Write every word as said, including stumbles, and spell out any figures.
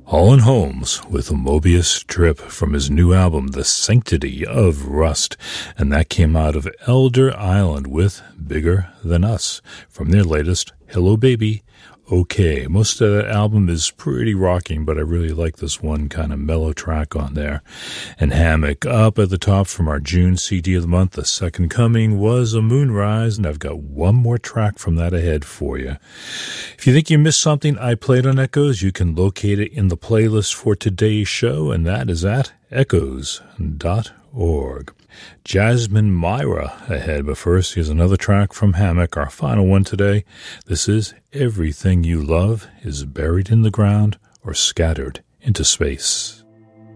Holland Holmes with a Mobius Trip from his new album, The Sanctity of Rust, and that came out of Elder Island with Bigger Than Us from their latest Hello Baby, Okay. Most of that album is pretty rocking, but I really like this one kind of mellow track on there. And Hammock up at the top from our June C D of the month, The Second Coming, was a Moonrise, and I've got one more track from that ahead for you. If you think you missed something I played on Echoes, you can locate it in the playlist for today's show, and that is at echoes dot org. Jasmine Myra ahead, but first here's another track from Hammock, our final one today. This is Everything You Love is Buried in the Ground or Scattered into Space.